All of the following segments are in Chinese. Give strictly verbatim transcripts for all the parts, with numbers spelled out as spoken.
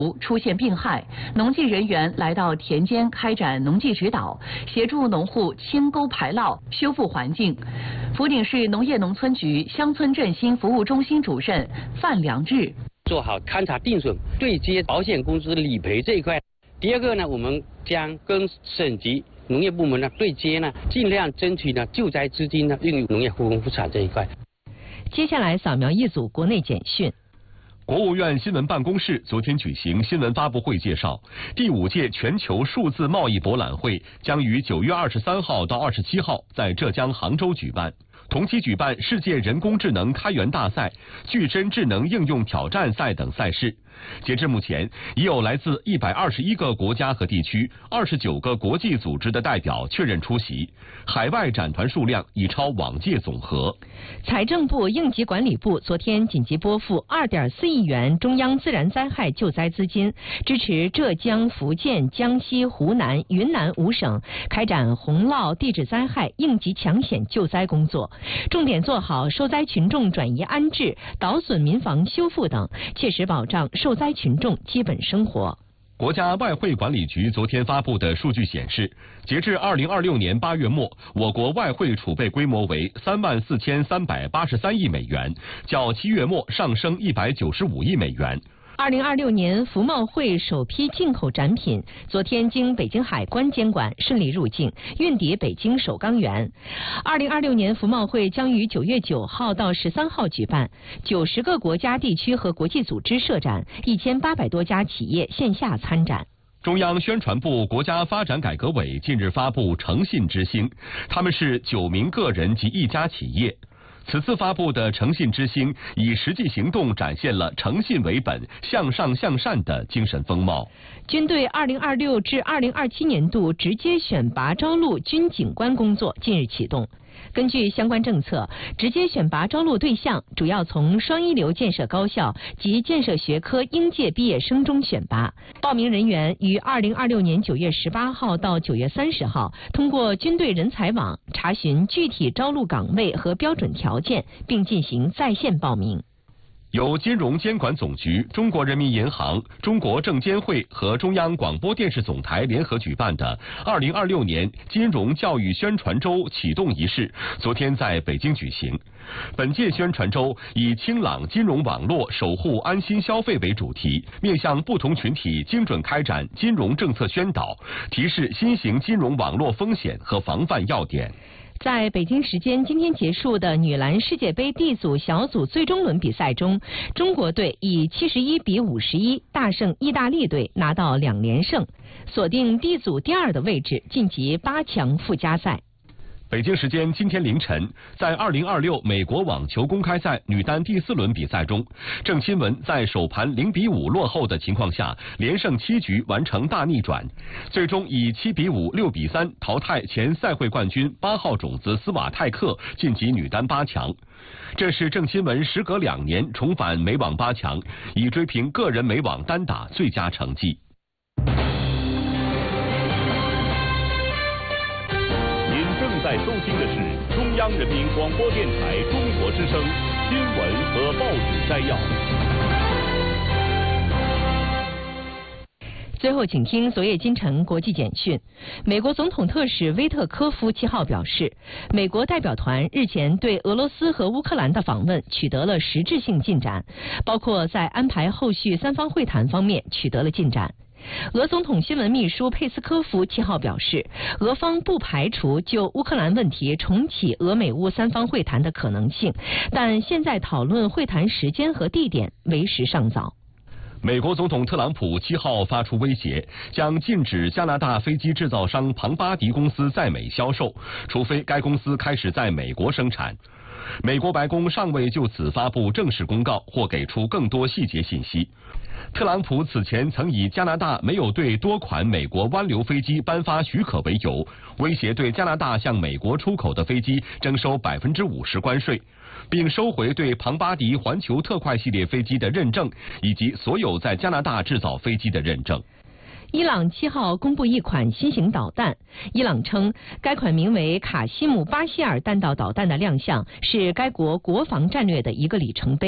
出现病害，农技人员来到田间开展农技指导，协助农户清沟排涝、修复环境。福鼎市农业农村局乡村振兴服务中心主任范良志。 做好勘察定损、对接保险公司理赔这一块。第二个呢，我们将跟省级农业部门呢对接呢，尽量争取呢救灾资金呢用于农业复工复产这一块。 接下来扫描一组国内简讯。 国务院新闻办公室昨天举行新闻发布会，介绍第五届全球数字贸易博览会将于九月二十三号到二十七号在浙江杭州举办。同期举办世界人工智能开源大赛、具身智能应用挑战赛等赛事。截至目前，已有来自一百二十一个国家和地区、二十九个国际组织的代表确认出席，海外展团数量已超往届总和。 财政部应急管理部昨天紧急拨付二点四亿元中央自然灾害救灾资金，支持浙江、福建、江西、湖南、云南五省开展洪涝、地质灾害应急抢险救灾工作，重点做好受灾群众转移安置、倒损民房修复等，切实保障受灾群众基本生活。 国家外汇管理局昨天发布的数据显示，截至二零二六年八月末，我国外汇储备规模为三万四千三百八十三亿美元，较七月末上升一百九十五亿美元。 二零二六年服贸会首批进口展品昨天经北京海关监管顺利入境，运抵北京首钢园。二零二六年服贸会将于九月九号到十三号举办，九十个国家、地区和国际组织设展，一千八百多家企业线下参展。 中央宣传部国家发展改革委近日发布诚信之星，他们是九名个人及一家企业。此次发布的诚信之星以实际行动展现了诚信为本、向上向善的精神风貌。 军队二零二六至二零二七年度直接选拔招录军警官工作近日启动。根据相关政策，直接选拔招录对象主要从双一流建设高校及建设学科应届毕业生中选拔。报名人员于二零二六年九月十八号到九月三十号通过军队人才网查询具体招录岗位和标准条件，并进行在线报名。 由金融监管总局、中国人民银行、中国证监会和中央广播电视总台联合举办的二零二六年金融教育宣传周启动仪式昨天在北京举行。本届宣传周以清朗金融网络守护安心消费为主题，面向不同群体精准开展金融政策宣导，提示新型金融网络风险和防范要点。 在北京时间今天结束的女篮世界杯 D 组小组最终轮比赛中，中国队以七十一比五十一大胜意大利队，拿到两连胜，锁定 D 组第二的位置，晋级八强附加赛。 北京时间今天凌晨，在二零二六美国网球公开赛女单第四轮比赛中，郑钦文在首盘零比五落后的情况下，连胜七局完成大逆转，最终以七比五、六比三淘汰前赛会冠军八号种子斯瓦泰克，晋级女单八强。这是郑钦文时隔两年重返美网八强，以追平个人美网单打最佳成绩。 在收听的是中央人民广播电台中国之声新闻和报纸摘要。 最后，请听昨夜今晨国际简讯。美国总统特使威特科夫七号表示，美国代表团日前对俄罗斯和乌克兰的访问取得了实质性进展，包括在安排后续三方会谈方面取得了进展。俄总统新闻秘书佩斯科夫七号表示，俄方不排除就乌克兰问题重启俄美乌三方会谈的可能性，但现在讨论会谈时间和地点为时尚早。 美国总统特朗普七号发出威胁，将禁止加拿大飞机制造商庞巴迪公司在美销售，除非该公司开始在美国生产。美国白宫尚未就此发布正式公告或给出更多细节信息。特朗普此前曾以加拿大没有对多款美国湾流飞机颁发许可为由，威胁对加拿大向美国出口的飞机征收百分之五十关税，并收回对庞巴迪环球特快系列飞机的认证，以及所有在加拿大制造飞机的认证。 伊朗七号公布一款新型导弹，伊朗称该款名为卡西姆巴希尔弹道导弹的亮相是该国国防战略的一个里程碑。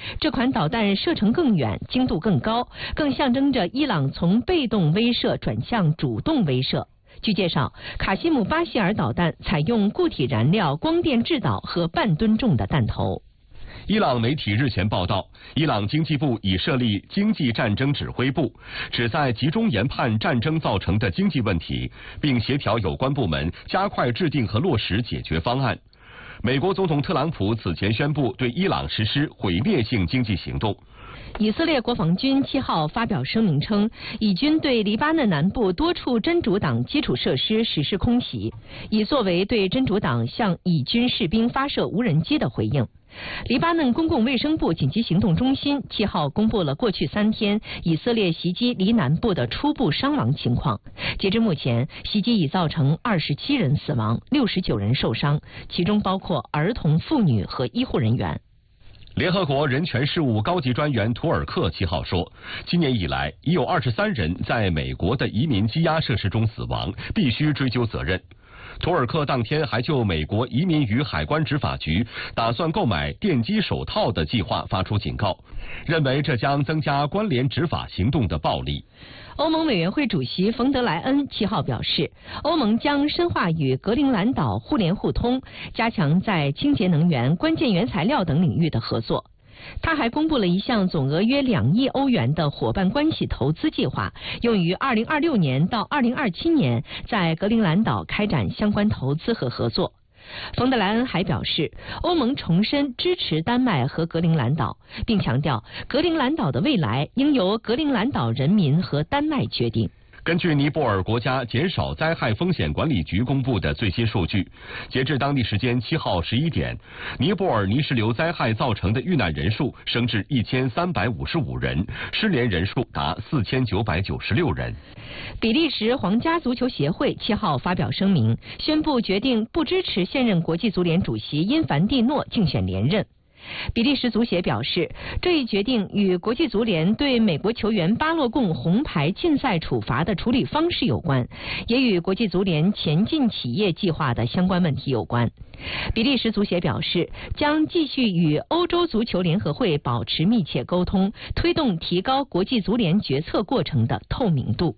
这款导弹射程更远，精度更高，更象征着伊朗从被动威慑转向主动威慑。据介绍，卡西姆巴希尔导弹采用固体燃料、光电制导和半吨重的弹头。 伊朗媒体日前报道，伊朗经济部已设立经济战争指挥部，旨在集中研判战争造成的经济问题，并协调有关部门加快制定和落实解决方案。美国总统特朗普此前宣布对伊朗实施毁灭性经济行动。 以色列国防军七号发表声明称，以军对黎巴嫩南部多处真主党基础设施实施空袭，以作为对真主党向以军士兵发射无人机的回应。黎巴嫩公共卫生部紧急行动中心七号公布了过去三天以色列袭击黎南部的初步伤亡情况。截至目前，袭击已造成二十七人死亡，六十九人受伤，其中包括儿童、妇女和医护人员。 联合国人权事务高级专员图尔克七号说，今年以来已有二十三人在美国的移民羁押设施中死亡，必须追究责任。图尔克当天还就美国移民与海关执法局打算购买电击手套的计划发出警告，认为这将增加关联执法行动的暴力。 欧盟委员会主席冯德莱恩七号表示，欧盟将深化与格陵兰岛互联互通，加强在清洁能源、关键原材料等领域的合作。他还公布了一项总额约两亿欧元的伙伴关系投资计划，用于二零二六年到二零二七年在格陵兰岛开展相关投资和合作。冯德莱恩还表示，欧盟重申支持丹麦和格陵兰岛，并强调格陵兰岛的未来应由格陵兰岛人民和丹麦决定。 根据尼泊尔国家减少灾害风险管理局公布的最新数据，截至当地时间七号十一点，尼泊尔泥石流灾害造成的遇难人数升至一千三百五十五人，失联人数达四千九百九十六人。 比利时皇家足球协会七号发表声明，宣布决定不支持现任国际足联主席因凡蒂诺竞选连任。比利时足协表示，这一决定与国际足联对美国球员巴洛贡红牌禁赛处罚的处理方式有关，也与国际足联前进企业计划的相关问题有关。比利时足协表示，将继续与欧洲足球联合会保持密切沟通，推动提高国际足联决策过程的透明度。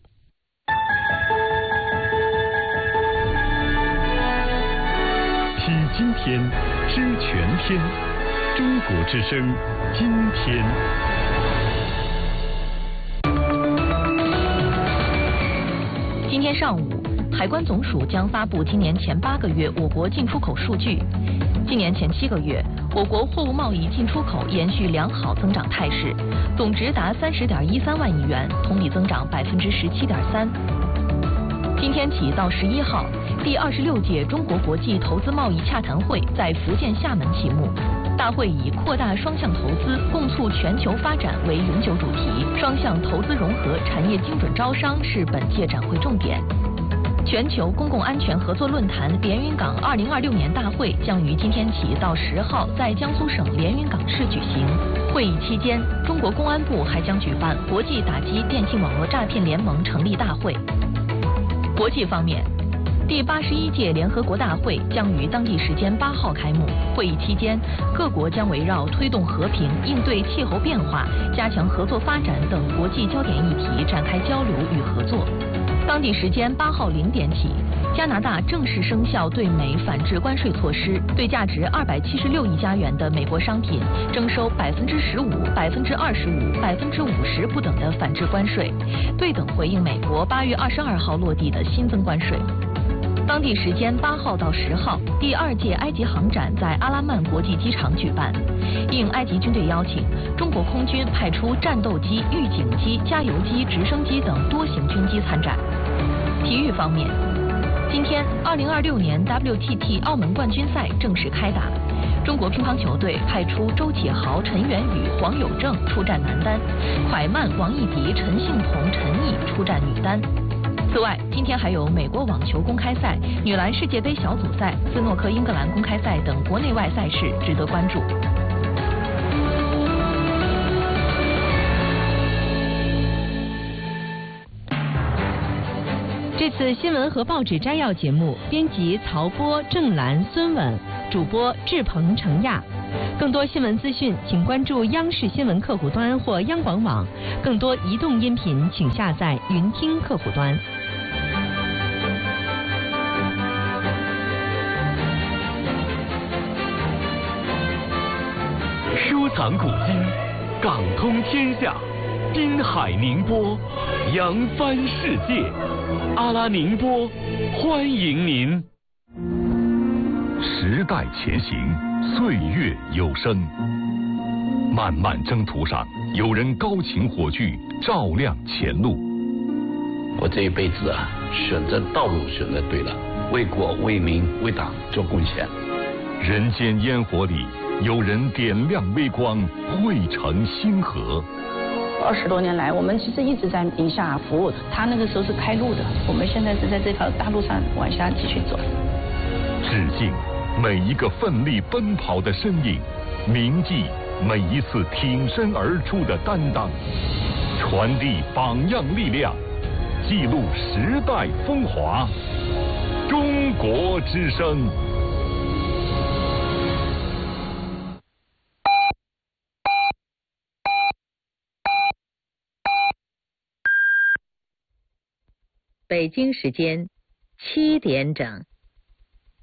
体今天，知全天。中国之声，今天。 今天上午，海关总署将发布今年前八个月我国进出口数据。今年前七个月，我国货物贸易进出口延续良好增长态势，总值达三十点一三万亿元，同比增长百分之十七点三。今天起到十一号，第二十六届中国国际投资贸易洽谈会在福建厦门启幕。大会以扩大双向投资，共促全球发展为永久主题，双向投资融合、产业精准招商是本届展会重点。全球公共安全合作论坛连云港二零二六年大会将于今天起到十号在江苏省连云港市举行。会议期间，中国公安部还将举办国际打击电信网络诈骗联盟成立大会。国际方面，第八十一届联合国大会将于当地时间八号开幕。会议期间，各国将围绕推动和平、应对气候变化、加强合作发展等国际焦点议题展开交流与合作。当地时间八号零点起，加拿大正式生效对美反制关税措施，对价值二百七十六亿加元的美国商品征收百分之十五、百分之二十五、百分之五十不等的反制关税，对等回应美国八月二十二号落地的新增关税。当地时间八号到十号，第二届埃及航展在阿拉曼国际机场举办。应埃及军队邀请，中国空军派出战斗机、预警机、加油机、直升机等多型军机参展。体育方面，今天二零二六年 W T T 澳门冠军赛正式开打。中国乒乓球队派出周启豪、陈元宇、黄有正出战男单，蒯曼、王艺迪、陈幸同、陈毅出战女单。此外，今天还有美国网球公开赛、女篮世界杯小组赛、斯诺克英格兰公开赛等国内外赛事值得关注。 这次新闻和报纸摘要节目，编辑曹波、郑兰、孙稳，主播志鹏、程亚， 更多新闻资讯，请关注央视新闻客户端或央广网。更多移动音频，请下载云听客户端。 收藏古今，港通天下，滨海宁波，扬帆世界。阿拉宁波，欢迎您。 时代前行，岁月有声。漫漫征途上，有人高擎火炬，照亮前路。 我这一辈子啊，选择道路选择对了，为国为民为党做贡献。 人间烟火里，有人点亮微光，汇成星河。 二十多年来，我们其实一直在宁夏服务。他那个时候是开路的，我们现在是在这条大路上往下继续走。 致敬每一个奋力奔跑的身影，铭记每一次挺身而出的担当，传递榜样力量，记录时代风华。中国之声。 北京时间七点整。